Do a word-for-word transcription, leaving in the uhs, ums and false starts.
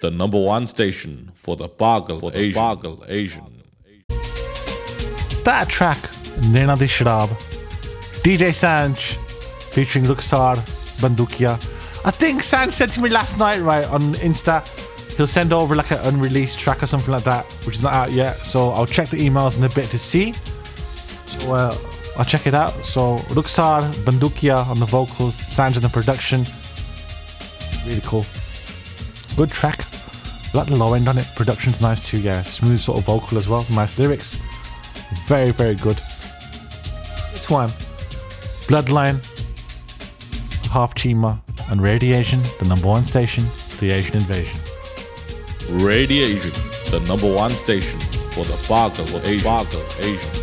the number one station for the Pagal Asian. Pagal Asian. That track, Naina Di Sharab, D J Sanj, featuring Luxar Bandukia. I think Sanj said to me last night, right, on Insta, he'll send over like an unreleased track or something like that, which is not out yet. So I'll check the emails in a bit to see. So uh, I'll check it out. So Luxar Bandukia on the vocals, Sanj on the production. Really cool. Good track. I like the low end on it. Production's nice too, yeah. Smooth sort of vocal as well. Nice lyrics. Very, very good. This one, Bloodline, Half Chima, and Radiation, the number one station, the Asian Invasion. Radiation, the number one station for the Pagal Asian.